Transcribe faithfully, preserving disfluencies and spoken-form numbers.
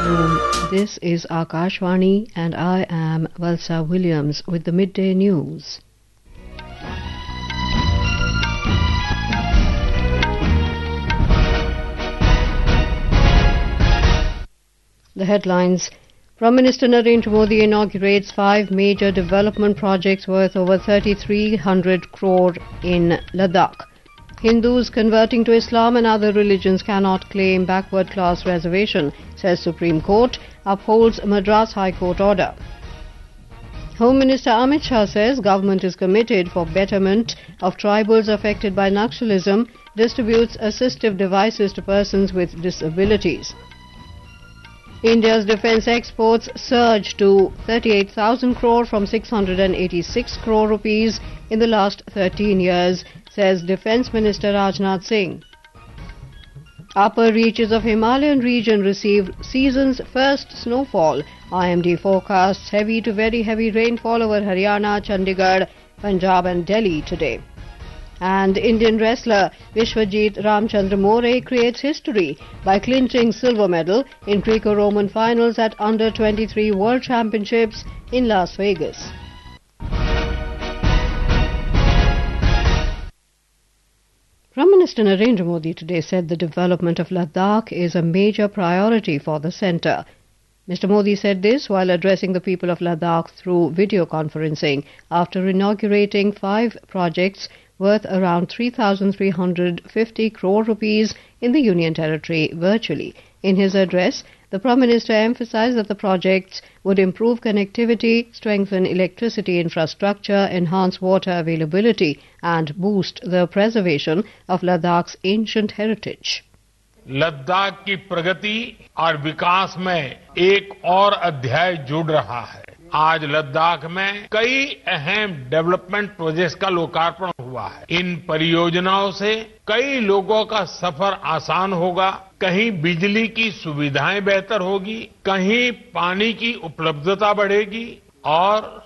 afternoon. This is Akashvani and I am Valsa Williams with the midday news. The headlines. Prime Minister Narendra Modi inaugurates five major development projects worth over thirty-three hundred crore in Ladakh. Hindus converting to Islam and other religions cannot claim backward class reservation, says Supreme Court, upholds Madras High Court order. Home Minister Amit Shah says government is committed for betterment of tribals affected by Naxalism, distributes assistive devices to persons with disabilities. India's defence exports surged to thirty-eight thousand crore from six hundred eighty-six crore rupees in the last thirteen years, says Defence Minister Rajnath Singh. Upper reaches of Himalayan region received season's first snowfall. I M D forecasts heavy to very heavy rainfall over Haryana, Chandigarh, Punjab and Delhi today. And Indian wrestler Vishwajit Ramchandra More creates history by clinching silver medal in Greco-Roman finals at under twenty-three World Championships in Las Vegas. Prime Minister Narendra Modi today said the development of Ladakh is a major priority for the centre. Mister Modi said this while addressing the people of Ladakh through video conferencing after inaugurating five projects worth around three thousand three hundred fifty crore rupees in the Union Territory virtually. In his address, the Prime Minister emphasized that the projects would improve connectivity, strengthen electricity infrastructure, enhance water availability and boost the preservation of Ladakh's ancient heritage. Ladakh की प्रगति और विकास में एक और अध्याय जुड़ रहा है. आज लद्दाख में कई अहम डेवलपमेंट प्रोजेक्ट्स का लोकार्पण हुआ है. इन परियोजनाओं से कई लोगों का सफर आसान होगा. कहीं बिजली की सुविधाएं बेहतर होगी, कहीं पानी की उपलब्धता बढ़ेगी और